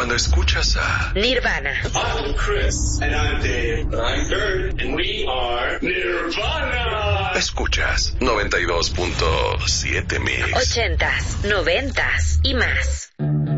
cuando escuchas a Nirvana. I'm Chris. And I'm Dave. And I'm Kurt. And we are Nirvana. Escuchas 92.7 Mix. 80s, 90s y más.